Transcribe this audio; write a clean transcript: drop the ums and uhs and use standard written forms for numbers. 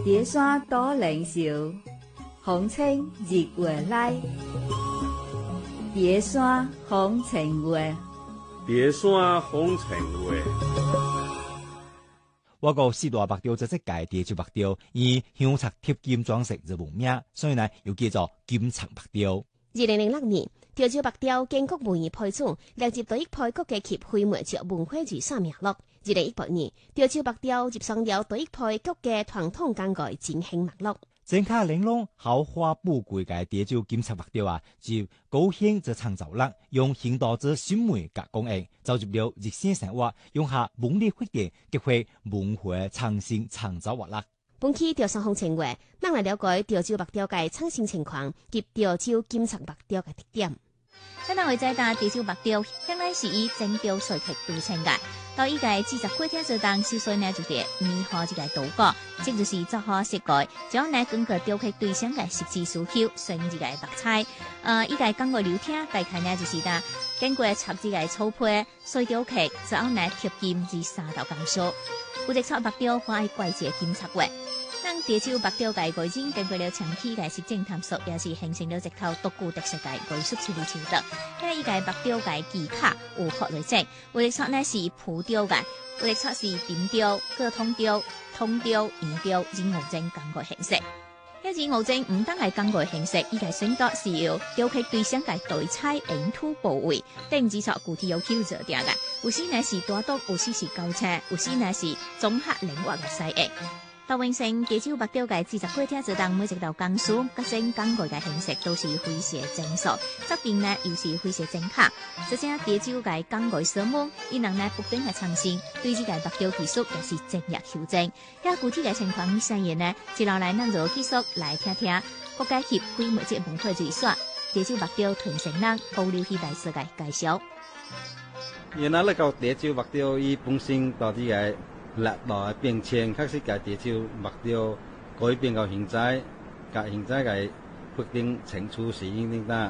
蝶山多靈秀，風清日月來。蝶山風情話， 蝶山風情話。 我國四大白雕就即屆蝶洲白雕，以香漆貼金裝飾而聞名，所以呢又叫做金漆白雕。 2006年，蝶洲白雕經國文藝批准，列入第一批國家級非物質文化遺產名錄。2018年，蝶洲白雕入上了第一批國家傳統工藝進行名錄。 整卡玲瓏豪華寶貴嘅蝶洲金漆白雕啊，就高興就創造力，用現代之新媒加工藝，走入了日新生活，用下文理活動，結合文化創新創造活力。 本期蝶山風情話，咱來了解蝶洲白雕嘅創新情況及蝶洲金漆白雕嘅特點。 咱人會知道蝶洲白雕向來是以精雕細刻著稱嘅。到依個制作過程之中，首先呢就係擬好這個圖稿，即就是做好設計，將呢根據雕刻對象嘅實際需求，選這個白彩。依個工藝流程大概呢就是呢，經過測這個草坯、水雕刻，然後呢貼金至3道工序。有隻錯白雕花喺怪節金漆畫。咱蝶洲白雕嘅外景經過了長期嘅實證探索，也是形成了一套獨具特色嘅藝術處理手法。喺依個白雕嘅技巧有學類證，有隻錯呢是浮雕嘅，有隻錯是點雕、各通雕、通雕、圓雕、人偶證工藝形式。一人偶證唔單係工藝形式，依個選擇是由雕刻對象嘅對彩、影土部位，定制錯具體要求做定嘅。有時呢是大刀，有時是高車，有時呢是綜合靈活嘅細藝。到完成蝶洲白雕嘅制作過程之中，每一道工序、各種工藝嘅形式都是非常精細，質地呢又是非常正確。這些蝶洲嘅工藝師們，伊能呢不斷嘅創新，對這個白雕技術也是精益求精。一具體嘅情況是乜嘢呢？接落來，咱就繼續來聽聽國家級非物質文化遺產蝶洲白雕傳承人高柳希大師嘅介紹。 原來呢個蝶洲白雕伊本身到底係歷代變遷，確實嘅蝶洲白雕改變到現在，嘅現在嘅決定清楚是應點啦。